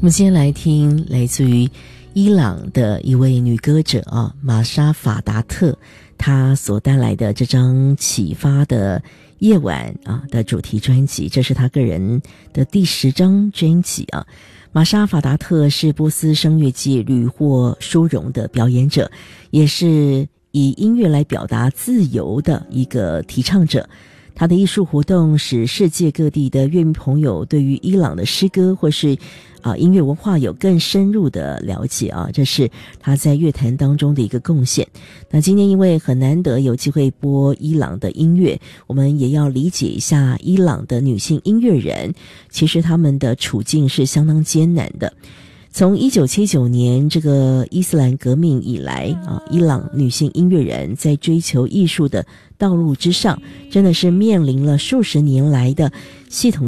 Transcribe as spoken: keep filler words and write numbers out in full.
我们今天来听来自于伊朗的一位女歌者啊，玛莎法达特，她所带来的这张启发的夜晚啊的主题专辑，这是她个人的第十张专辑啊。玛莎法达特是波斯声乐界屡获殊荣的表演者，也是以音乐来表达自由的一个提倡者。他的艺术活动使世界各地的乐迷朋友对于伊朗的诗歌或是啊音乐文化有更深入的了解啊，这是他在乐坛当中的一个贡献。那今天因为很难得有机会播伊朗的音乐，我们也要理解一下伊朗的女性音乐人，其实他们的处境是相当艰难的。从一九七九年这个伊斯兰革命以来啊，伊朗女性音乐人在追求艺术的道路之上，真的是面临了数十年来的系统